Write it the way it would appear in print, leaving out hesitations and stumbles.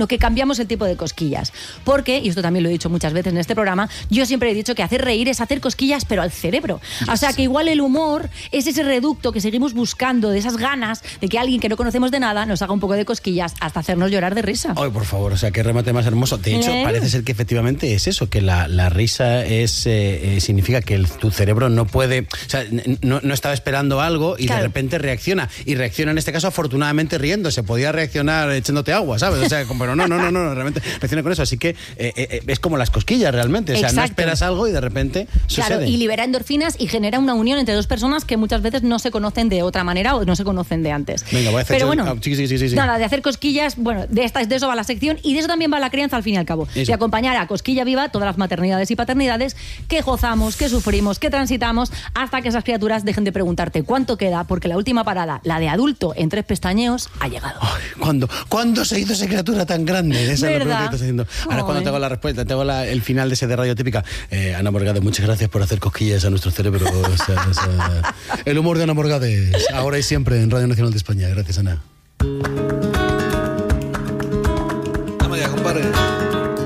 sino que cambiamos el tipo de cosquillas. Porque, y esto también lo he dicho muchas veces en este programa, yo siempre he dicho que hacer reír es hacer cosquillas, pero al cerebro. O sea, que igual el humor es ese reducto que seguimos buscando, de esas ganas de que alguien que no conocemos de nada nos haga un poco de cosquillas hasta hacernos llorar de risa. Ay, por favor, o sea, qué remate más hermoso. De hecho, parece ser que efectivamente es eso, que la risa significa que tu cerebro no puede, o sea, no estaba esperando algo y de repente reacciona. Y reacciona en este caso afortunadamente riéndose. Podía reaccionar echándote agua, ¿sabes? O sea, pero no, realmente reacciona con eso. Así que es como las cosquillas realmente. O sea, no esperas algo y de repente sucede. Claro, y libera endorfinas y genera una unión entre dos personas que muchas veces no se conocen de otra manera o no se conocen de antes. Venga, voy a hacer... Pero bueno, sí. Nada, de hacer cosquillas, bueno, de eso va la sección y de eso también va la crianza al fin y al cabo. Eso. De acompañar a Cosquilla Viva todas las maternidades y paternidades que gozamos, que sufrimos, que transitamos, hasta que esas criaturas dejen de preguntarte cuánto queda, porque la última parada, la de adulto en 3 pestañeos, ha llegado. Ay, ¿Cuándo se hizo esa criatura tan grande? Esa es la pregunta que estás haciendo. Ahora cuando te hago la respuesta, te hago el final de ese de Radio Típica. Ana Morgade, muchas gracias por hacer cosquillas a nuestro cerebro. El humor de Ana Morgade, ahora y siempre en Radio Nacional de España. Gracias, Ana. Vamos ya, compadre.